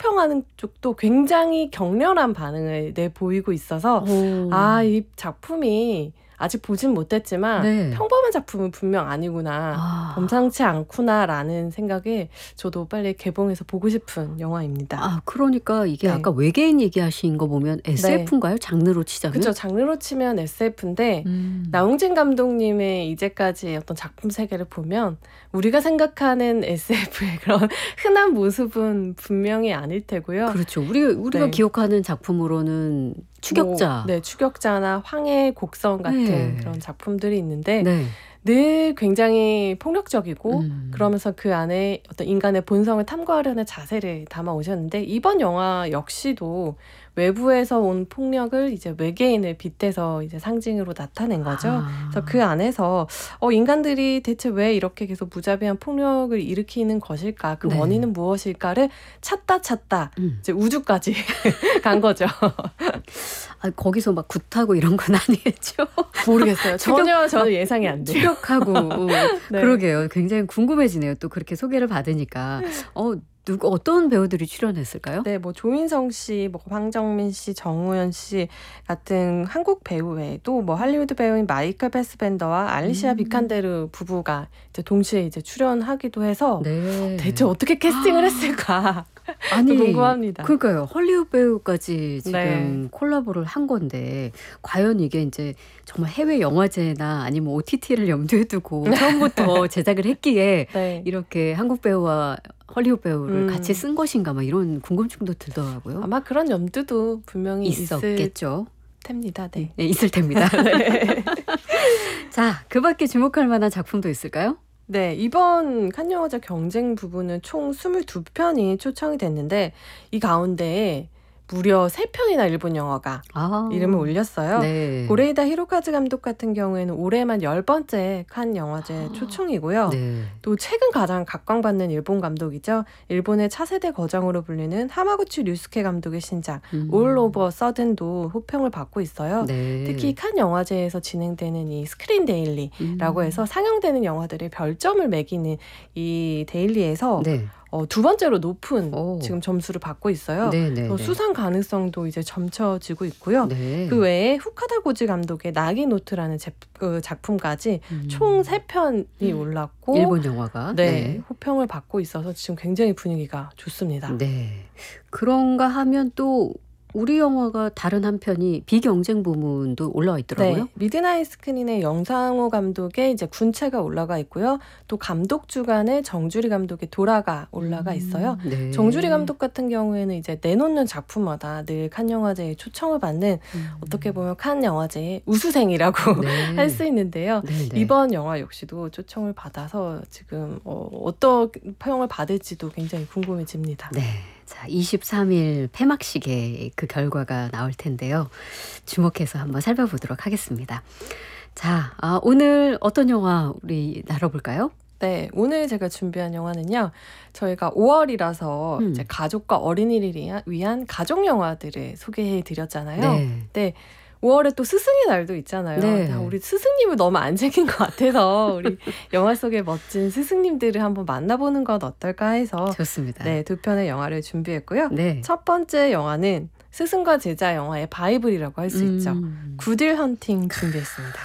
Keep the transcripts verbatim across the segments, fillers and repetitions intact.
호평하는 쪽도 굉장히 격렬한 반응을 내 보이고 있어서 오. 아, 이 작품이 아직 보진 못했지만 네. 평범한 작품은 분명 아니구나. 아. 범상치 않구나라는 생각에 저도 빨리 개봉해서 보고 싶은 영화입니다. 아, 그러니까 이게 네. 아까 외계인 얘기하신 거 보면 에스에프인가요? 장르로 치자면? 그렇죠. 장르로 치면 에스에프인데 음. 나홍진 감독님의 이제까지의 어떤 작품 세계를 보면 우리가 생각하는 에스에프의 그런 흔한 모습은 분명히 아닐 테고요. 그렇죠. 우리, 우리가 네. 기억하는 작품으로는 추격자. 뭐, 네, 추격자나 황해의 곡성 같은 네. 그런 작품들이 있는데 네. 늘 굉장히 폭력적이고 음. 그러면서 그 안에 어떤 인간의 본성을 탐구하려는 자세를 담아 오셨는데 이번 영화 역시도 외부에서 온 폭력을 이제 외계인을 빗대서 이제 상징으로 나타낸 거죠. 아. 그래서 그 안에서 어, 인간들이 대체 왜 이렇게 계속 무자비한 폭력을 일으키는 것일까? 그 네. 원인은 무엇일까를 찾다 찾다 음. 이제 우주까지 간 거죠. 아, 거기서 막 굿하고 이런 건 아니겠죠? 모르겠어요. 추격- 전혀 저는 예상이 안 돼요. 추격하고. 네. 그러게요. 굉장히 궁금해지네요. 또 그렇게 소개를 받으니까. 어, 누구 어떤 배우들이 출연했을까요? 네, 뭐 조인성 씨, 뭐 황정민 씨, 정우현 씨 같은 한국 배우 외에도 뭐 할리우드 배우인 마이클 패스벤더와 알리시아 음. 비칸데르 부부가 이제 동시에 이제 출연하기도 해서 네. 대체 어떻게 캐스팅을 했을까 아니, 궁금합니다. 그러니까요. 헐리우드 배우까지 지금 네. 콜라보를 한 건데 과연 이게 이제 정말 해외 영화제나 아니면 오티티를 염두에 두고 처음부터 제작을 했기에 네. 이렇게 한국 배우와 헐리우드 배우를 음. 같이 쓴 것인가 막 이런 궁금증도 들더라고요. 아마 그런 염두도 분명히 있을 있었겠죠. 텐니다. 네. 네, 있을 텐니다. 네. 자, 그 밖에 주목할 만한 작품도 있을까요? 네, 이번 칸 영화제 경쟁 부분은 총 이십이 편이 초청이 됐는데 이 가운데 무려 세 편이나 일본 영화가 아, 이름을 올렸어요. 네. 고레이다 히로카즈 감독 같은 경우에는 올해만 열 번째 칸 영화제 초청이고요. 네. 또 최근 가장 각광받는 일본 감독이죠. 일본의 차세대 거장으로 불리는 하마구치 류스케 감독의 신작 음. 올 오버 서든도 호평을 받고 있어요. 네. 특히 칸 영화제에서 진행되는 이 스크린 데일리라고 음. 해서 상영되는 영화들의 별점을 매기는 이 데일리에서 네. 어, 두 번째로 높은 오. 지금 점수를 받고 있어요. 네, 네, 어, 네. 수상 가능성도 이제 점쳐지고 있고요. 네. 그 외에 후카다 고지 감독의 나기노트라는 제, 그 작품까지 음. 총 세 편이 올랐고 일본 영화가 네, 호평을 받고 있어서 지금 굉장히 분위기가 좋습니다. 네. 그런가 하면 또 우리 영화가 다른 한 편이 비경쟁 부문도 올라와 있더라고요. 네, 미드나잇 스크린의 영상호 감독의 이제 군체가 올라가 있고요. 또 감독 주간에 정주리 감독의 도라가 올라가 있어요. 음, 네. 정주리 감독 같은 경우에는 이제 내놓는 작품마다 늘 칸 영화제에 초청을 받는 음. 어떻게 보면 칸 영화제의 우수생이라고 네. 할 수 있는데요. 네, 네. 이번 영화 역시도 초청을 받아서 지금 어, 어떤 평을 받을지도 굉장히 궁금해집니다. 네. 자, 이십삼 일 폐막식에 그 결과가 나올 텐데요. 주목해서 한번 살펴보도록 하겠습니다. 자, 아, 오늘 어떤 영화 우리 나눠볼까요? 네, 오늘 제가 준비한 영화는요. 저희가 오월이라서 음. 이제 가족과 어린이를 위한, 위한 가족 영화들을 소개해 드렸잖아요. 네. 네. 오월에 또 스승의 날도 있잖아요. 네. 아, 우리 스승님을 너무 안 챙긴 것 같아서 우리 영화 속의 멋진 스승님들을 한번 만나보는 건 어떨까 해서 좋습니다. 네, 두 편의 영화를 준비했고요. 네. 첫 번째 영화는 스승과 제자 영화의 바이블이라고 할 수 있죠. 음. 구딜 헌팅 준비했습니다.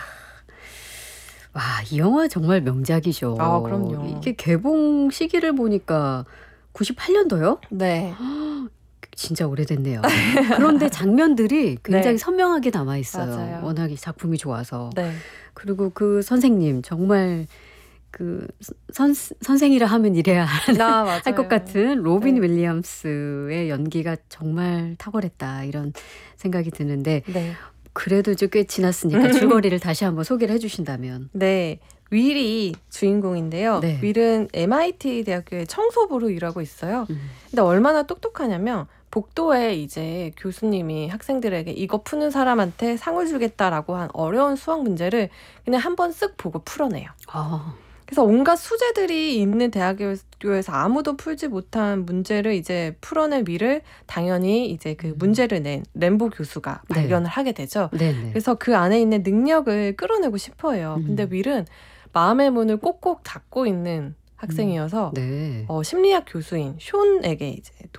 와, 이 영화 정말 명작이죠. 아, 그럼요. 이게 개봉 시기를 보니까 구십팔 년도요? 네. 진짜 오래됐네요. 그런데 장면들이 굉장히 네. 선명하게 남아 있어요. 맞아요. 워낙 이 작품이 좋아서. 네. 그리고 그 선생님 정말 그 선, 선생이라 하면 이래야 아, 맞아요. 할 것 같은 로빈 네. 윌리엄스의 연기가 정말 탁월했다 이런 생각이 드는데 네. 그래도 이제 꽤 지났으니까 줄거리를 다시 한번 소개를 해주신다면. 네. 윌이 주인공인데요. 네. 윌은 엠아이티 대학교의 청소부로 일하고 있어요. 음. 근데 얼마나 똑똑하냐면 복도에 이제 교수님이 학생들에게 이거 푸는 사람한테 상을 주겠다라고 한 어려운 수학 문제를 그냥 한번 쓱 보고 풀어내요. 아, 그래서 온갖 수재들이 있는 대학교에서 아무도 풀지 못한 문제를 이제 풀어낸 윌을 당연히 이제 그 문제를 낸 램보 교수가 네. 발견을 하게 되죠. 네네. 그래서 그 안에 있는 능력을 끌어내고 싶어 해요. 음. 근데 윌은 마음의 문을 꼭꼭 닫고 있는 학생이어서 네. 어, 심리학 교수인 숀에게 이제